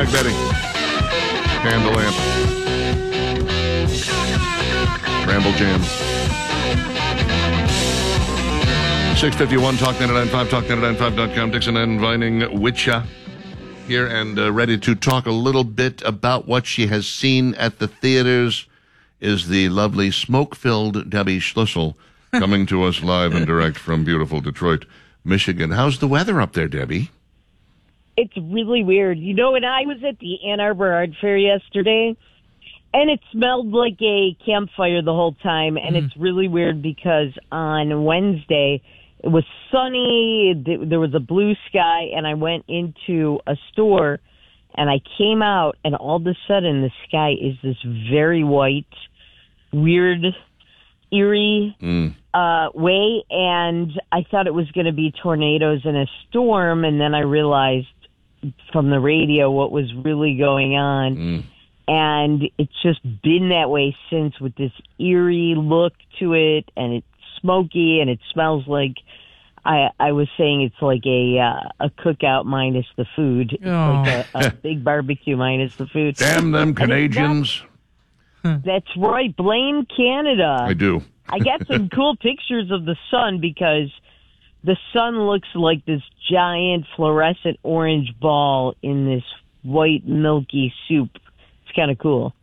back, Betty. Candle lamp. Ramble Jam. 651 Talk 99.5, Talk995.com. Dixon and Vining Witcha here and ready to talk a little bit about what she has seen at the theaters is the lovely smoke-filled Debbie Schlussel coming to us live and direct from beautiful Detroit, Michigan. How's the weather up there, Debbie? It's really weird. You know, when I was at the Ann Arbor Art Fair yesterday, and it smelled like a campfire the whole time, and it's really weird because on Wednesday, it was sunny, there was a blue sky, and I went into a store, and I came out, and all of a sudden, the sky is this very white, weird, eerie way, and I thought it was going to be tornadoes and a storm, and then I realized from the radio what was really going on, and it's just been that way since, with this eerie look to it, and it's smoky, and it smells like, I was saying it's like a cookout minus the food. It's like a big barbecue minus the food. Damn them Canadians. That's right. Blame Canada. I do. I got some cool pictures of the sun because the sun looks like this giant fluorescent orange ball in this white milky soup. It's kind of cool.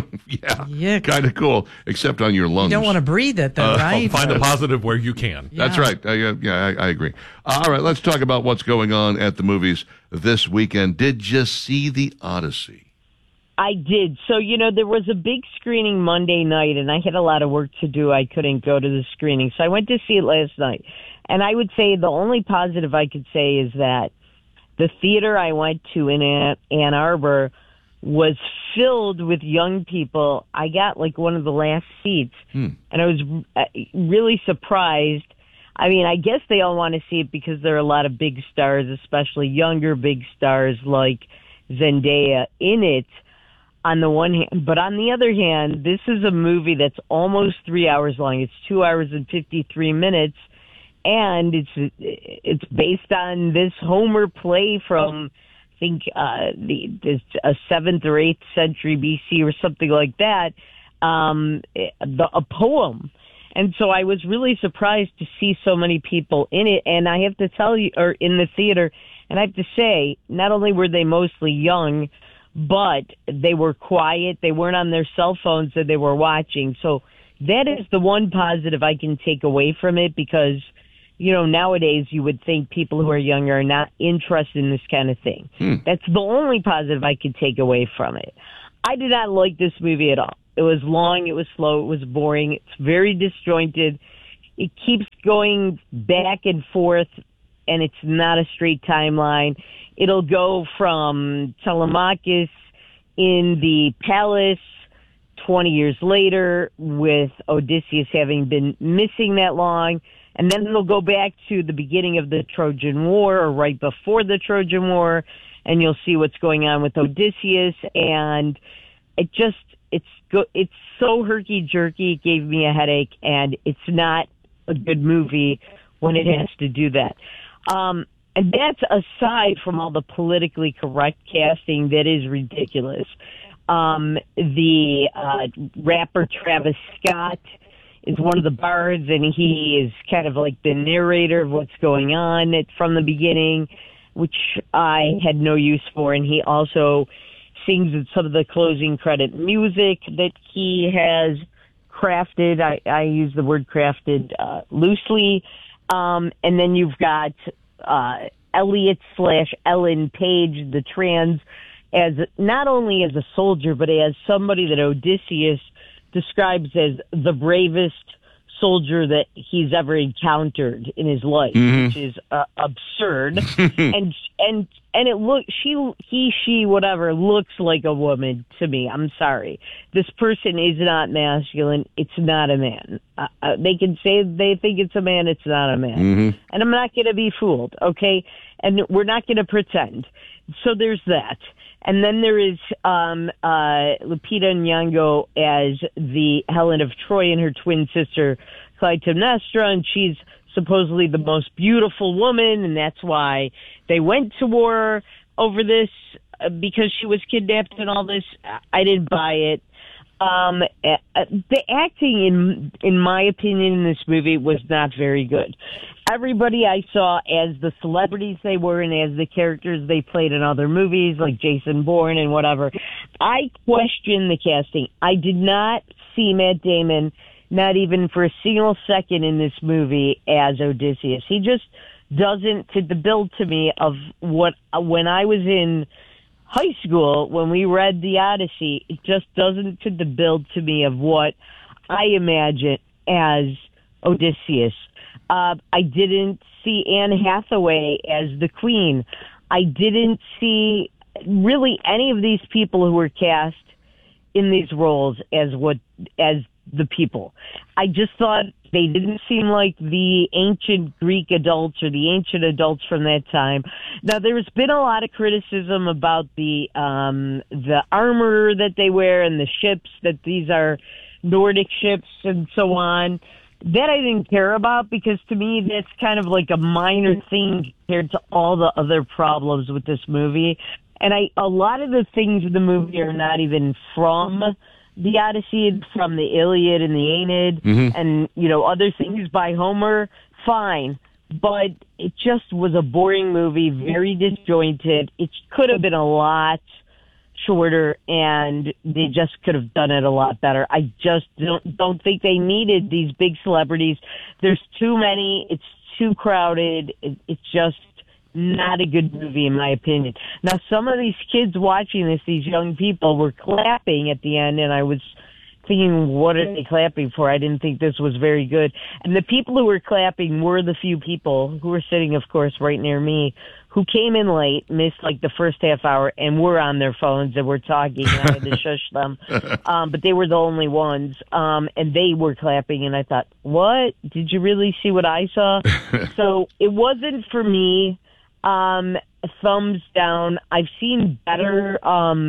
Yeah, kind of cool, except on your lungs. You don't want to breathe it, though, right? Find a positive where you can. Yeah. That's right. I agree. All right, let's talk about what's going on at the movies this weekend. Did you see The Odyssey? I did. So, you know, there was a big screening Monday night, and I had a lot of work to do. I couldn't go to the screening, so I went to see it last night. And I would say the only positive I could say is that the theater I went to in Ann Arbor was filled with young people. I got like one of the last seats, and I was really surprised. I mean, I guess they all want to see it because there are a lot of big stars, especially younger big stars like Zendaya in it on the one hand. But on the other hand, this is a movie that's almost 3 hours long. It's 2 hours and 53 minutes, and it's based on this Homer play from, I think, the 7th or 8th century BC or something like that, a poem. And so I was really surprised to see so many people in it. And I have to tell you, or in the theater, and I have to say, not only were they mostly young, but they were quiet. They weren't on their cell phones that they were watching. So that is the one positive I can take away from it, because, you know, nowadays you would think people who are younger are not interested in this kind of thing. That's the only positive I could take away from it. I did not like this movie at all. It was long, it was slow, it was boring, it's very disjointed. It keeps going back and forth, and it's not a straight timeline. It'll go from Telemachus in the palace 20 years later, with Odysseus having been missing that long, and then it'll go back to the beginning of the Trojan War, or right before the Trojan War, and you'll see what's going on with Odysseus, and it's so herky-jerky, it gave me a headache, and it's not a good movie when it has to do that. And that's aside from all the politically correct casting that is ridiculous. The rapper Travis Scott is one of the bards, and he is kind of like the narrator of what's going on from the beginning, which I had no use for. And he also sings in some of the closing credit music that he has crafted. I use the word crafted loosely. And then you've got Elliot/Ellen Page, the trans, as not only as a soldier, but as somebody that Odysseus describes as the bravest soldier that he's ever encountered in his life, which is absurd. and it she whatever looks like a woman to me. I'm sorry, this person is not masculine. It's not a man. They can say they think it's a man. It's not a man, and I'm not going to be fooled. Okay, and we're not going to pretend. So there's that. And then there is Lupita Nyong'o as the Helen of Troy and her twin sister Clytemnestra, and she's supposedly the most beautiful woman, and that's why they went to war over this. because she was kidnapped and all this, I didn't buy it. The acting, in my opinion, in this movie was not very good. Everybody I saw as the celebrities they were and as the characters they played in other movies, like Jason Bourne and whatever, I question the casting. I did not see Matt Damon, not even for a single second in this movie, as Odysseus. He just doesn't fit the bill to me of what, when I was in high school, when we read the Odyssey, it just doesn't fit the bill to me of what I imagine as Odysseus. I didn't see Anne Hathaway as the queen. I didn't see really any of these people who were cast in these roles as the people. I just thought they didn't seem like the ancient Greek adults or the ancient adults from that time. Now, there's been a lot of criticism about the armor that they wear and the ships, that these are Nordic ships and so on. That I didn't care about, because to me that's kind of like a minor thing compared to all the other problems with this movie. And a lot of the things in the movie are not even from the Odyssey, from the Iliad and the Aeneid, and, you know, other things by Homer, fine. But it just was a boring movie, very disjointed. It could have been a lot shorter, and they just could have done it a lot better. I just don't think they needed these big celebrities. There's too many. It's too crowded. It's just not a good movie, in my opinion. Now, some of these kids watching this, these young people, were clapping at the end, and I was thinking, what are they clapping for? I didn't think this was very good. And the people who were clapping were the few people who were sitting, of course, right near me, who came in late, missed like the first half hour, and were on their phones and were talking, and I had to shush them. But they were the only ones, and they were clapping, and I thought, what? Did you really see what I saw? So it wasn't for me. Thumbs down. I've seen better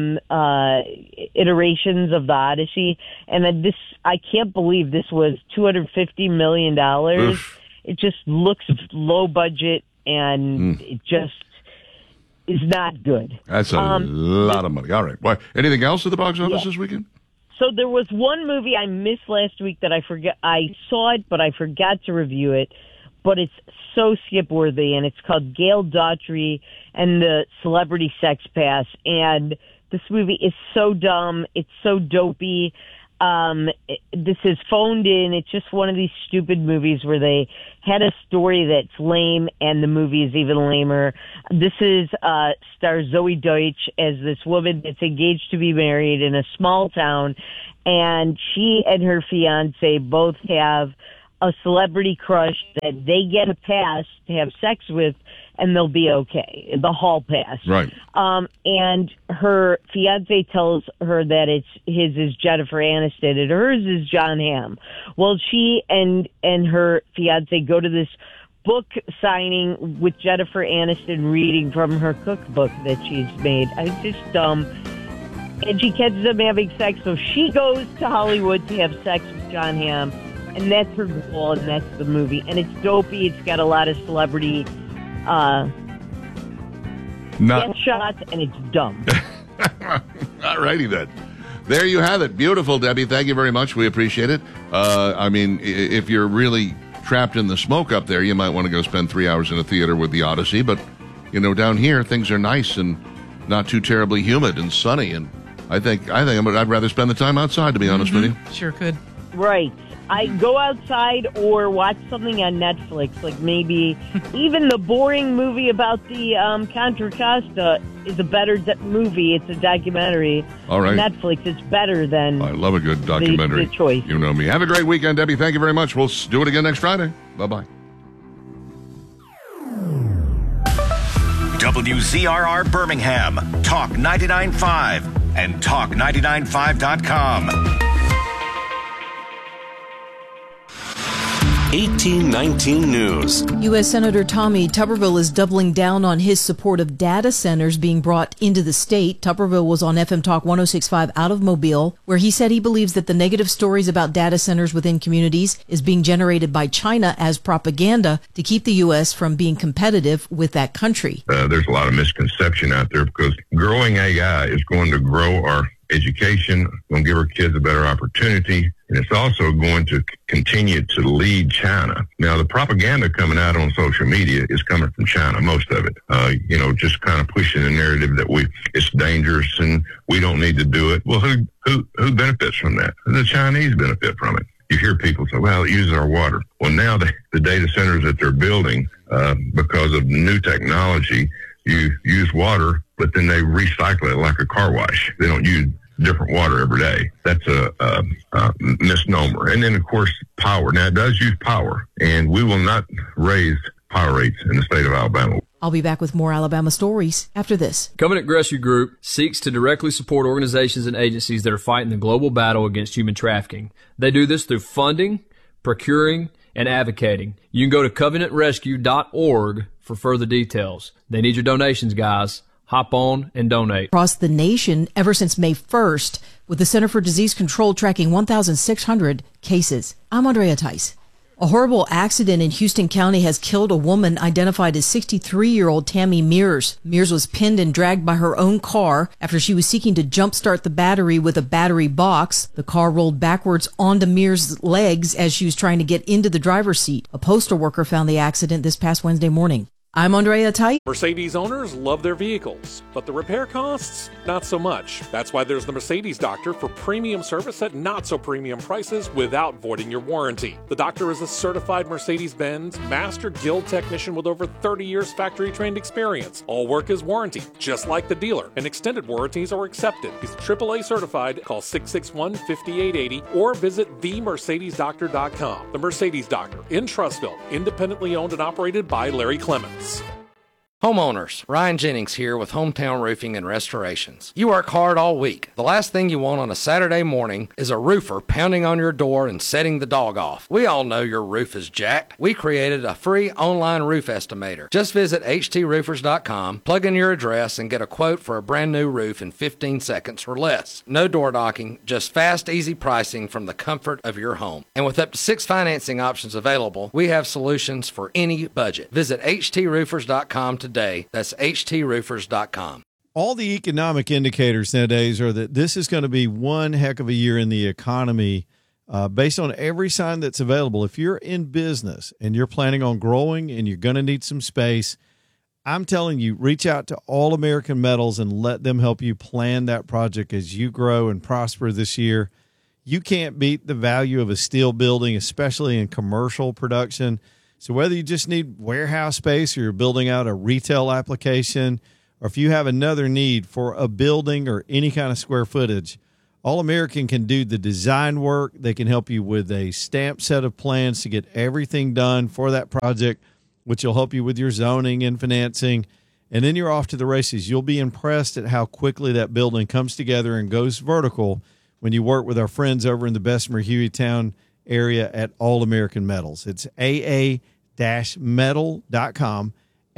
iterations of the Odyssey, and I can't believe this was $250 million. It just looks low budget, and it just is not good. That's a lot of money. All right. Well, anything else at the box office this weekend? So there was one movie I missed last week that I saw it, but I forgot to review it. But it's so skip-worthy, and it's called Gail Daughtry and the Celebrity Sex Pass. And this movie is so dumb. It's so dopey. This is phoned in. It's just one of these stupid movies where they had a story that's lame, and the movie is even lamer. This is stars Zoe Deutsch as this woman that's engaged to be married in a small town, and she and her fiance both have a celebrity crush that they get a pass to have sex with, and they'll be okay. The hall pass. Right. And her fiance tells her that his is Jennifer Aniston and hers is John Hamm. Well, she and her fiance go to this book signing with Jennifer Aniston reading from her cookbook that she's made. It's just dumb. And she catches them having sex, so she goes to Hollywood to have sex with John Hamm. And that's her goal, and that's the movie. And it's dopey. It's got a lot of celebrity shots, and it's dumb. All righty then. There you have it. Beautiful, Debbie. Thank you very much. We appreciate it. I mean, if you're really trapped in the smoke up there, you might want to go spend 3 hours in a theater with the Odyssey. But, you know, down here, things are nice and not too terribly humid and sunny. And I think I'd rather spend the time outside, to be honest with you. Sure could. Right. I go outside or watch something on Netflix, like maybe even the boring movie about the Contra Costa is a better movie. It's a documentary. All right. On Netflix, it's better than I love a good documentary. The choice. You know me. Have a great weekend, Debbie. Thank you very much. We'll do it again next Friday. Bye-bye. WZRR Birmingham, Talk 99.5 and TalK995.com. 1819 News. U.S. Senator Tommy Tuberville is doubling down on his support of data centers being brought into the state. Tuberville was on FM Talk 106.5 out of Mobile, where he said he believes that the negative stories about data centers within communities is being generated by China as propaganda to keep the U.S. from being competitive with that country. There's a lot of misconception out there because growing AI is going to grow our education, going to give our kids a better opportunity, and it's also going to continue to lead China. Now, the propaganda coming out on social media is coming from China, most of it. Just kind of pushing the narrative that it's dangerous and we don't need to do it. Well, who benefits from that? The Chinese benefit from it. You hear people say, well, it uses our water. Well, now the data centers that they're building, because of new technology, you use water, but then they recycle it like a car wash. They don't use different water every day. That's a misnomer. And then, of course, power. Now, it does use power, and we will not raise power rates in the state of Alabama. I'll be back with more Alabama stories after this. Covenant Rescue Group seeks to directly support organizations and agencies that are fighting the global battle against human trafficking. They do this through funding, procuring, and advocating. You can go to covenantrescue.org for further details. They need your donations, guys. Hop on and donate. Across the nation ever since May 1st, with the Center for Disease Control tracking 1,600 cases. I'm Andrea Tice. A horrible accident in Houston County has killed a woman identified as 63-year-old Tammy Mears. Mears was pinned and dragged by her own car after she was seeking to jumpstart the battery with a battery box. The car rolled backwards onto Mears' legs as she was trying to get into the driver's seat. A postal worker found the accident this past Wednesday morning. I'm Andrea Tite. Mercedes owners love their vehicles, but the repair costs, not so much. That's why there's the Mercedes Doctor for premium service at not so premium prices without voiding your warranty. The doctor is a certified Mercedes-Benz Master Guild technician with over 30 years factory trained experience. All work is warranty, just like the dealer, and extended warranties are accepted. He's AAA certified. Call 661-5880 or visit themercedesdoctor.com. The Mercedes Doctor in Trussville, independently owned and operated by Larry Clemens. Homeowners, Ryan Jennings here with Hometown Roofing and Restorations. You work hard all week. The last thing you want on a Saturday morning is a roofer pounding on your door and setting the dog off. We all know your roof is jacked. We created a free online roof estimator. Just visit htsroofers.com, plug in your address, and get a quote for a brand new roof in 15 seconds or less. No door knocking, just fast, easy pricing from the comfort of your home. And with up to 6 financing options available, we have solutions for any budget. Visit htsroofers.com today. That's htsroofers.com. All the economic indicators nowadays are that this is going to be one heck of a year in the economy based on every sign that's available. If you're in business and you're planning on growing and you're going to need some space, I'm telling you, reach out to All American Metals and let them help you plan that project as you grow and prosper this year. You can't beat the value of a steel building, especially in commercial production. So whether you just need warehouse space or you're building out a retail application, or if you have another need for a building or any kind of square footage, All American can do the design work. They can help you with a stamped set of plans to get everything done for that project, which will help you with your zoning and financing. And then you're off to the races. You'll be impressed at how quickly that building comes together and goes vertical when you work with our friends over in the Bessemer Hueytown area at All American Metals. It's aa-metal.com,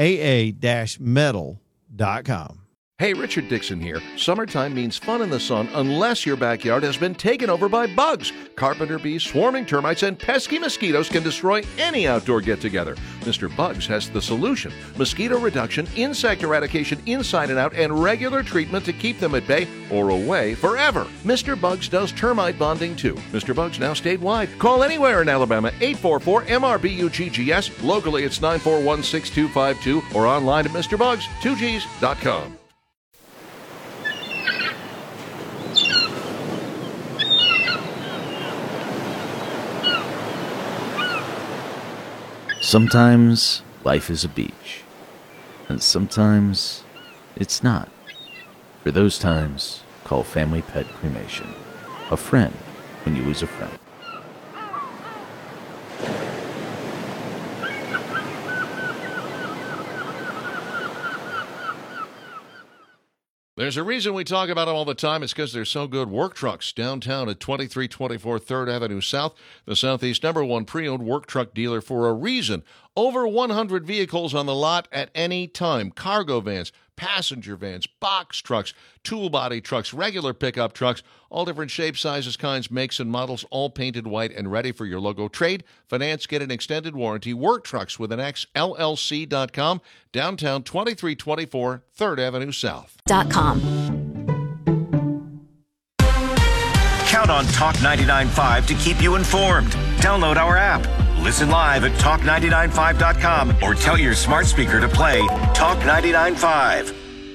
aa-metal.com. Hey, Richard Dixon here. Summertime means fun in the sun unless your backyard has been taken over by bugs. Carpenter bees, swarming termites, and pesky mosquitoes can destroy any outdoor get-together. Mr. Bugs has the solution. Mosquito reduction, insect eradication inside and out, and regular treatment to keep them at bay or away forever. Mr. Bugs does termite bonding too. Mr. Bugs now statewide. Call anywhere in Alabama, 844-MRBUGGS. Locally, it's 941-6252 or online at MrBugs2Gs.com. Sometimes life is a beach, and sometimes it's not. For those times, call Family Pet Cremation. A friend when you lose a friend. There's a reason we talk about them all the time. It's because they're so good. Work Trucks, downtown at 2324 3rd Avenue South, the Southeast #1 pre-owned work truck dealer for a reason. Over 100 vehicles on the lot at any time. Cargo vans, passenger vans, box trucks, tool body trucks, regular pickup trucks, all different shapes, sizes, kinds, makes, and models, all painted white and ready for your logo. Trade, finance, get an extended warranty. Work Trucks with an X, LLC.com, downtown 2324 3rd Avenue South. .com. Count on Talk 99.5 to keep you informed. Download our app. Listen live at talk995.com or tell your smart speaker to play Talk 99.5.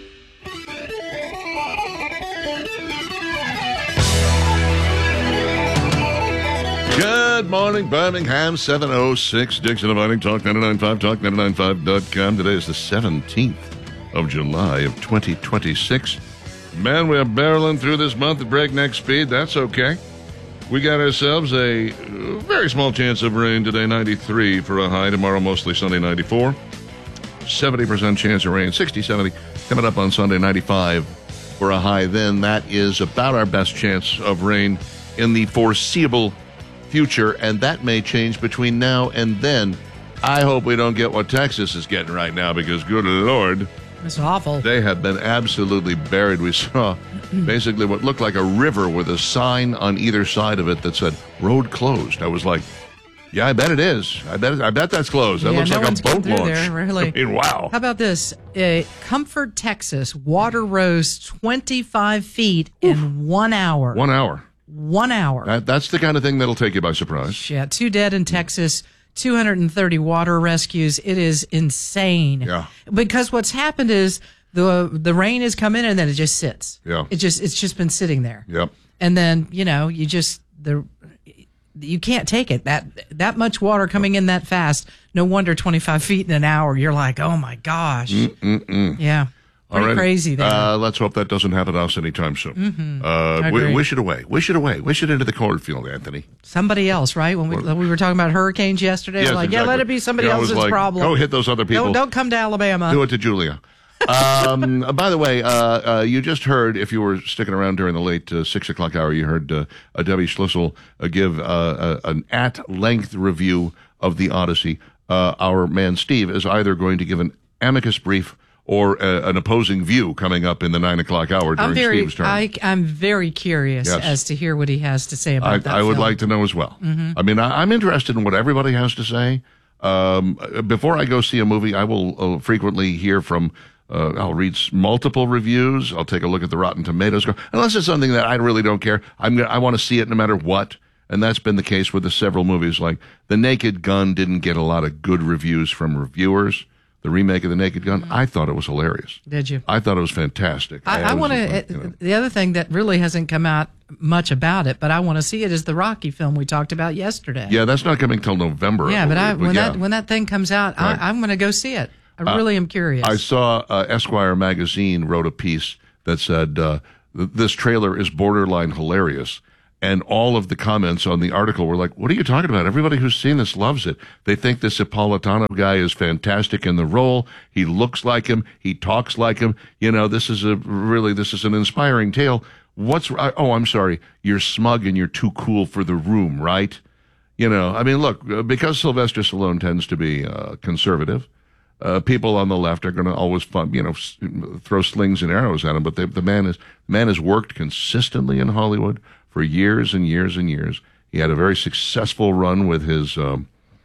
Good morning, Birmingham, 7:06. Dixon inviting Talk 99.5, talk995.com. Today is the 17th of July of 2026. Man, we are barreling through this month at breakneck speed. That's okay. We got ourselves a very small chance of rain today, 93 for a high. Tomorrow, mostly sunny, 94. 70% chance of rain, 60, 70. Coming up on Sunday, 95 for a high. Then that is about our best chance of rain in the foreseeable future, and that may change between now and then. I hope we don't get what Texas is getting right now, because good Lord, it's awful. They have been absolutely buried. We saw basically what looked like a river with a sign on either side of it that said "road closed." I was like, "Yeah, I bet it is. I bet that's closed. That looks like a boat launch." There, really. I mean, wow. How about this? Comfort, Texas, water rose 25 feet in 1 hour. 1 hour. 1 hour. That's the kind of thing that'll take you by surprise. Yeah, 2 dead in Texas. 230 water rescues. It is insane. Yeah. Because what's happened is the rain has come in and then it just sits. Yeah. It's just been sitting there. Yep. And then, you can't take it. That much water coming in that fast. No wonder 25 feet in an hour. You're like, oh my gosh. Yeah. Pretty crazy there. Let's hope that doesn't happen to us anytime soon. Agreed. Wish it away. Wish it away. Wish it into the cornfield, Anthony. Somebody else, right? When we were talking about hurricanes yesterday, yes, we're like, exactly. let it be somebody else's problem. Go hit those other people. Don't come to Alabama. Do it to Julia. By the way, you just heard, if you were sticking around during the late 6 o'clock hour, you heard Debbie Schlissel give an at-length review of the Odyssey. Our man Steve is either going to give an amicus brief or an opposing view coming up in the 9 o'clock hour during Steve's turn. I'm very curious as to hear what he has to say about that I would film. like to know as well. I mean, I'm interested in what everybody has to say. Before I go see a movie, I will frequently hear from, I'll read multiple reviews. I'll take a look at the Rotten Tomatoes score. Unless it's something that I really don't care. I want to see it no matter what. And that's been the case with the several movies. Like The Naked Gun didn't get a lot of good reviews from reviewers. The remake of The Naked Gun, I thought it was hilarious. Did you? I thought it was fantastic. I want to. The other thing that really hasn't come out much about it, but I want to see it, is the Rocky film we talked about yesterday. Yeah, that's not coming till November. Yeah, but when that thing comes out, right. I'm going to go see it. I really am curious. I saw Esquire magazine wrote a piece that said this trailer is borderline hilarious. And all of the comments on the article were like, what are you talking about? Everybody who's seen this loves it. They think this Napolitano guy is fantastic in the role. He looks like him. He talks like him. This is an inspiring tale. I'm sorry. You're smug and you're too cool for the room, right? Look, because Sylvester Stallone tends to be conservative, people on the left are going to always throw slings and arrows at him. But the man has worked consistently in Hollywood for years and years and years. He had a very successful run with his The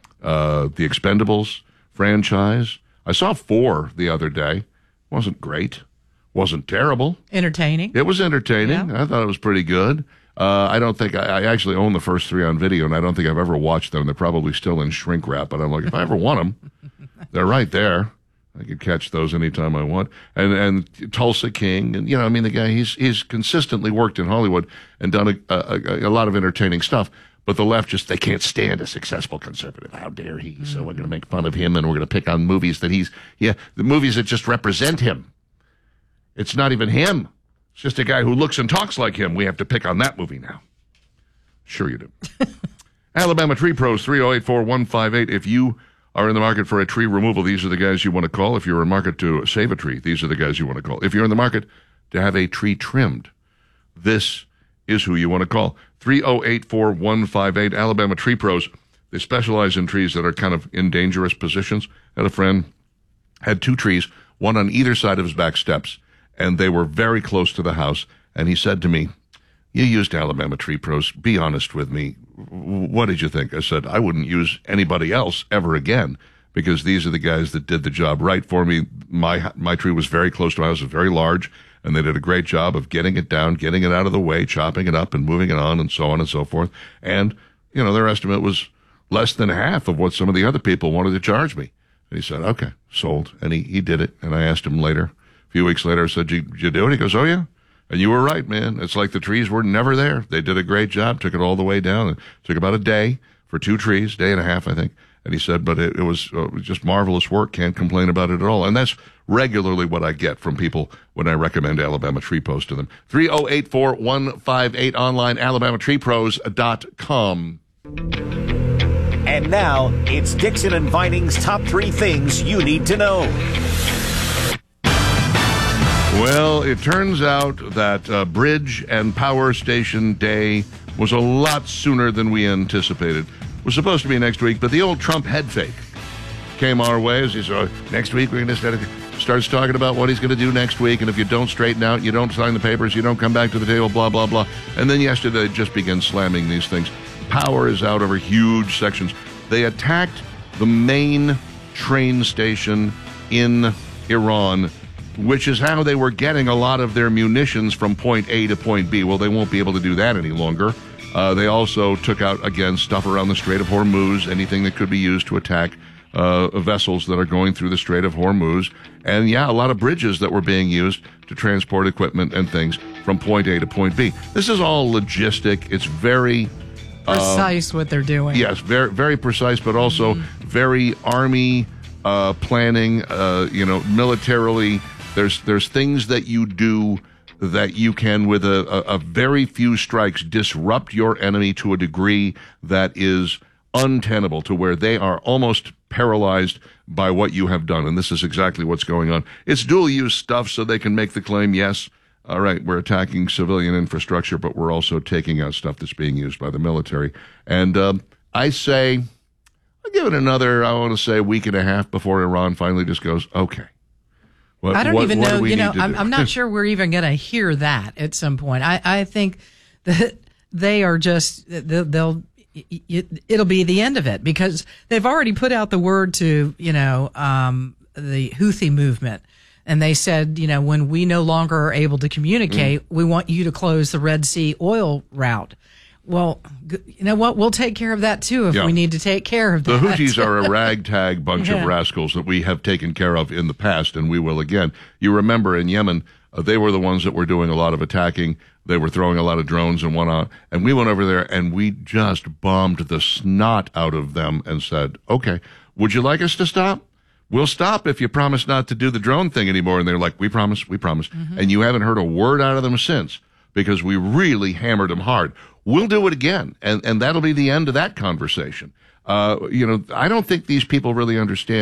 Expendables franchise. I saw 4 the other day. Wasn't great. Wasn't terrible. Entertaining. It was entertaining. Yeah. I thought it was pretty good. I don't think I actually own the first 3 on video, and I don't think I've ever watched them. They're probably still in shrink wrap, but I'm like, if I ever want them, they're right there. I could catch those anytime I want. And Tulsa King, and the guy, he's consistently worked in Hollywood and done a lot of entertaining stuff. But the left they can't stand a successful conservative. How dare he? So we're going to make fun of him, and we're going to pick on movies that the movies that just represent him. It's not even him. It's just a guy who looks and talks like him. We have to pick on that movie now. Sure you do. Alabama Tree Pros, 3084158. If you are in the market for a tree removal, these are the guys you want to call. If you're in the market to save a tree, these are the guys you want to call. If you're in the market to have a tree trimmed. This is who you want to call. 3084158, Alabama Tree Pros. They specialize in trees that are kind of in dangerous positions. I had a friend, had 2 trees, one on either side of his back steps, and they were very close to the house. And he said to me, "You used Alabama Tree Pros. Be honest with me. What did you think?" I said, "I wouldn't use anybody else ever again, because these are the guys that did the job right for me. My tree was very close to my house, it was very large, and they did a great job of getting it down, getting it out of the way, chopping it up and moving it on and so forth. And, you know, their estimate was less than half of what some of the other people wanted to charge me." And he said, "Okay, sold." And he did it. And I asked him later, a few weeks later, I said, "Did you do it?" He goes, "Oh, yeah. And you were right, man. It's like the trees were never there. They did a great job, took it all the way down. It took about a day for 2 trees, day and a half, I think." And he said, but it was just marvelous work. Can't complain about it at all. And that's regularly what I get from people when I recommend Alabama Tree Pros to them. 3084158 online, alabamatreepros.com. And now, it's Dixon and Vining's top 3 things you need to know. Well, it turns out that Bridge and Power Station Day was a lot sooner than we anticipated. It was supposed to be next week, but the old Trump head fake came our way. As he said, next week we're going to starts talking about what he's going to do next week, and if you don't straighten out, you don't sign the papers, you don't come back to the table, blah, blah, blah. And then yesterday they just began slamming these things. Power is out over huge sections. They attacked the main train station in Iran, which is how they were getting a lot of their munitions from point A to point B. Well, they won't be able to do that any longer. They also took out, again, stuff around the Strait of Hormuz, anything that could be used to attack vessels that are going through the Strait of Hormuz. And, yeah, a lot of bridges that were being used to transport equipment and things from point A to point B. This is all logistic. It's very precise what they're doing. Yes, very, very precise, but also very Army planning, militarily. There's things that you do that you can, with a very few strikes, disrupt your enemy to a degree that is untenable, to where they are almost paralyzed by what you have done. And this is exactly what's going on. It's dual-use stuff, so they can make the claim, yes, all right, we're attacking civilian infrastructure, but we're also taking out stuff that's being used by the military. And I give it another, I want to say, week and a half before Iran finally just goes, okay. I don't even know, I'm not sure we're even going to hear that at some point. I think that they are just, it'll be the end of it, because they've already put out the word to, the Houthi movement. And they said, when we no longer are able to communicate, we want you to close the Red Sea oil route. Well, you know what? We'll take care of that, too, if we need to take care of that. The Houthis are a ragtag bunch of rascals that we have taken care of in the past, and we will again. You remember in Yemen, they were the ones that were doing a lot of attacking. They were throwing a lot of drones and whatnot. And we went over there, and we just bombed the snot out of them and said, okay, would you like us to stop? We'll stop if you promise not to do the drone thing anymore. And they're like, we promise, we promise. Mm-hmm. And you haven't heard a word out of them since, because we really hammered them hard. We'll do it again, and that'll be the end of that conversation. I don't think these people really understand